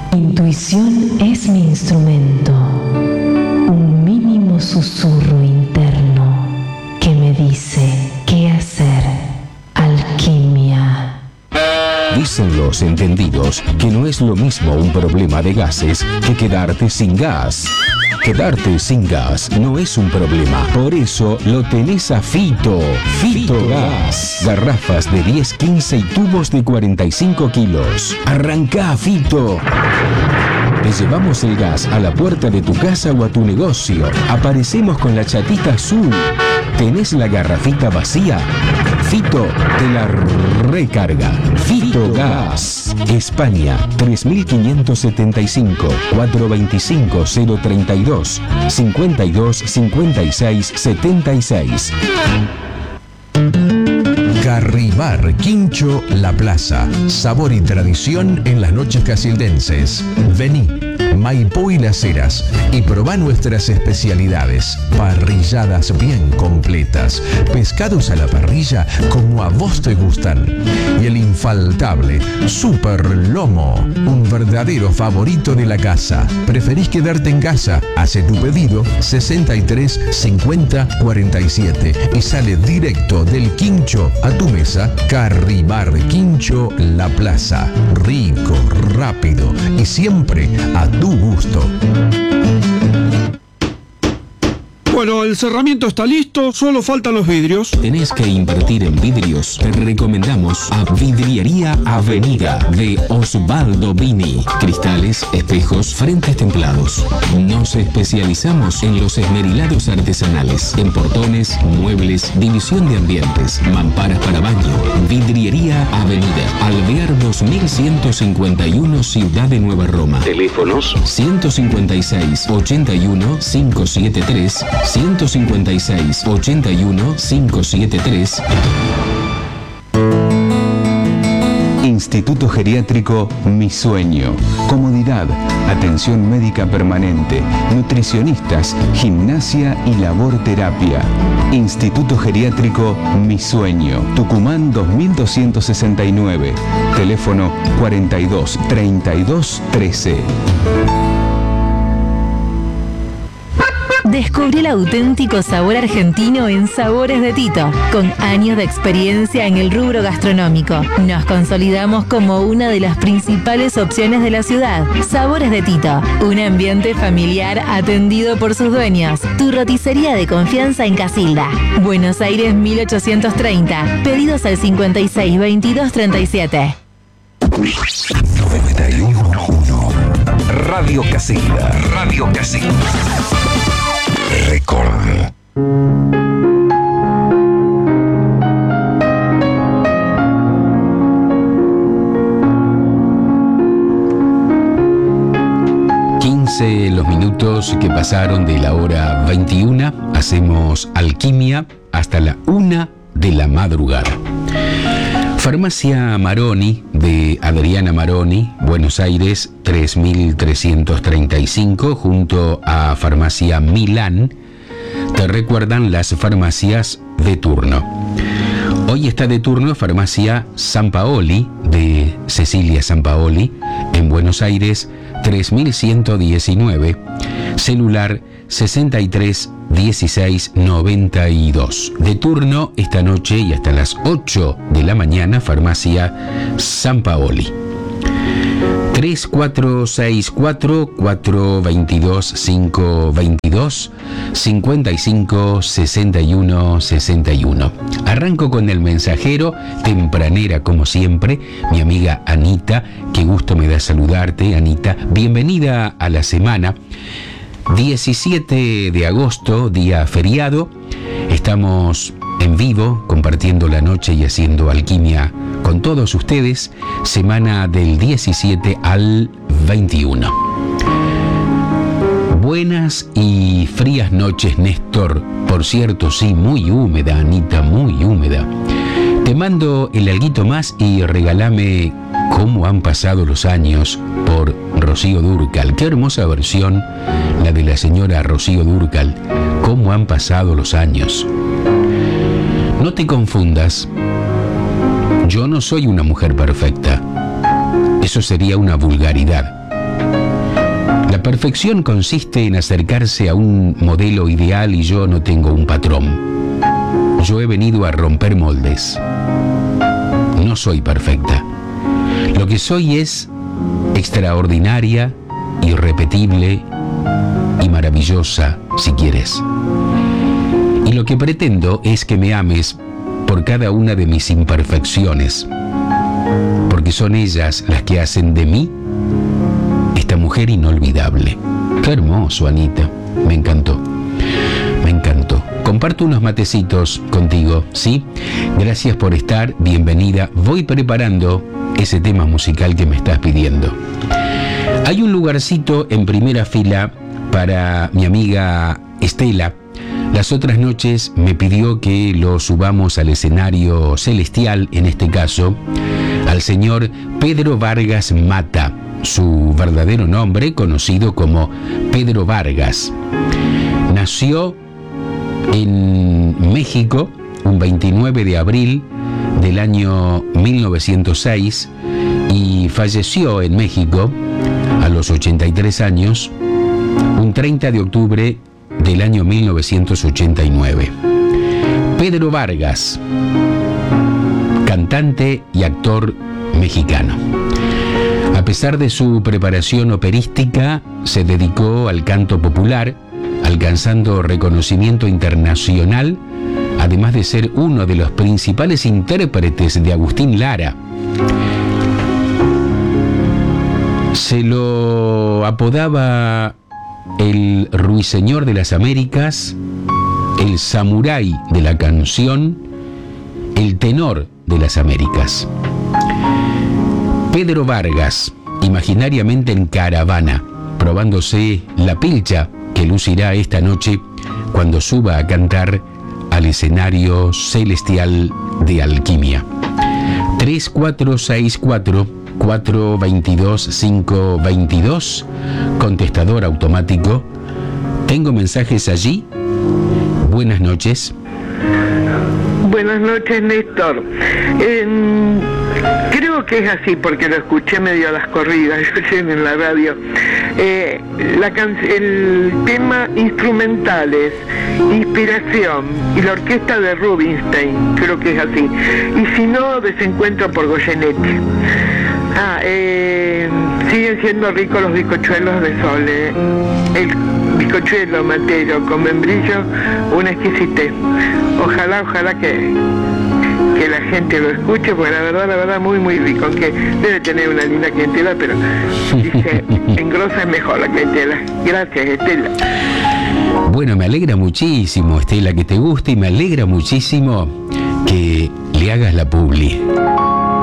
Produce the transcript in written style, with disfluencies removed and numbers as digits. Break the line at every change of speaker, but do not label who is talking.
Intuición es mi instrumento, un mínimo susurro interno que me dice qué hacer. Alquimia.
Dicen los entendidos que no es lo mismo un problema de gases que quedarte sin gas. Quedarte sin gas no es un problema, por eso lo tenés a Fito. Fito Gas. Garrafas de 10, 15 y tubos de 45 kilos. Arrancá, Fito. Te llevamos el gas a la puerta de tu casa o a tu negocio. Aparecemos con la chatita azul. ¿Tenés la garrafita vacía? Fito te la recarga. Fito Gas. España 3575 425 032 52 56 76.
Carribar Quincho La Plaza. Sabor y tradición en las noches casildenses. Vení, Maipú y Las Heras, y probá nuestras especialidades. Parrilladas bien completas, pescados a la parrilla como a vos te gustan. Y el infaltable Super Lomo, un verdadero favorito de la casa. ¿Preferís quedarte en casa? Hace tu pedido 63 50 47 y sale directo del Quincho a tu mesa. Carribar Quincho La Plaza. Rico, rápido y siempre a tu gusto.
Bueno, el cerramiento está listo, solo faltan los vidrios.
¿Tenés que invertir en vidrios? Te recomendamos a Vidriería Avenida de Osvaldo Vini. Cristales, espejos, frentes templados. Nos especializamos en los esmerilados artesanales, en portones, muebles, división de ambientes, mamparas para baño. Vidriería Avenida, Alvear 2151, Ciudad de Nueva Roma. Teléfonos 156 81 573 156 81 573. Instituto Geriátrico Mi Sueño. Comodidad, atención médica permanente, nutricionistas, gimnasia y labor terapia. Instituto Geriátrico Mi Sueño. Tucumán 2269. Teléfono 42 32 13.
Descubrí el auténtico sabor argentino en Sabores de Tito. Con años de experiencia en el rubro gastronómico, nos consolidamos como una de las principales opciones de la ciudad. Sabores de Tito, un ambiente familiar atendido por sus dueños. Tu roticería de confianza en Casilda, Buenos Aires 1830. Pedidos al 56 22 37.
91.1 Radio Casilda. Radio Casilda. Record.
Los minutos que pasaron de la hora 21, hacemos alquimia hasta la 1 de la madrugada. Farmacia Maroni de Adriana Maroni, Buenos Aires 3335, junto a Farmacia Milán, te recuerdan las farmacias de turno. Hoy está de turno Farmacia San Paoli de Cecilia San Paoli en Buenos Aires 3119, celular 63 16 92. De turno esta noche y hasta las 8 de la mañana, Farmacia San Paoli. 3464 422 522 55 61 61. Arranco con el mensajero, tempranera como siempre, mi amiga Anita. Qué gusto me da saludarte, Anita. Bienvenida a la semana. 17 de agosto, día feriado. Estamos en vivo, compartiendo la noche y haciendo alquimia con todos ustedes. Semana del 17 al 21. Buenas y frías noches, Néstor. Por cierto, sí, muy húmeda, Anita, muy húmeda. Te mando el alguito más y regálame Cómo han pasado los años, por Rocío Dúrcal. Qué hermosa versión la de la señora Rocío Dúrcal. Cómo han pasado los años. No te confundas. Yo no soy una mujer perfecta. Eso sería una vulgaridad. La perfección consiste en acercarse a un modelo ideal y yo no tengo un patrón. Yo he venido a romper moldes. No soy perfecta. Lo que soy es extraordinaria, irrepetible y maravillosa, si quieres. Y lo que pretendo es que me ames por cada una de mis imperfecciones, porque son ellas las que hacen de mí esta mujer inolvidable. Qué hermoso, Anita. Me encantó. Me encantó. Comparto unos matecitos contigo, ¿sí? Gracias por estar. Bienvenida. Voy preparando ese tema musical que me estás pidiendo. Hay un lugarcito en primera fila para mi amiga Estela. Las otras noches me pidió que lo subamos al escenario celestial, en este caso, al señor Pedro Vargas Mata, su verdadero nombre, conocido como Pedro Vargas. Nació en México un 29 de abril del año 1906 y falleció en México a los 83 años un 30 de octubre del año 1989. Pedro Vargas, cantante y actor mexicano. A pesar de su preparación operística, se dedicó al canto popular, alcanzando reconocimiento internacional, además de ser uno de los principales intérpretes de Agustín Lara. Se lo apodaba el ruiseñor de las Américas, el samurái de la canción, el tenor de las Américas. Pedro Vargas, imaginariamente en caravana, probándose la pilcha que lucirá esta noche cuando suba a cantar al escenario celestial de Alquimia. 3464-422-522, contestador automático. Tengo mensajes allí. Buenas noches.
Buenas noches, Néstor. Creo que es así porque lo escuché medio a las corridas en la radio. El tema instrumentales, inspiración y la orquesta de Rubinstein, creo que es así. Y si no, Desencuentro por Goyeneche. Siguen siendo ricos los bizcochuelos de Sole. El bizcochuelo matero con membrillo, una exquisitez. Ojalá que la gente lo escuche, porque la verdad, muy, muy rico. Aunque debe tener una linda clientela, pero dice, engrosa es mejor la clientela. Gracias, Estela.
Bueno, me alegra muchísimo, Estela, que te guste, y me alegra muchísimo que le hagas la publi.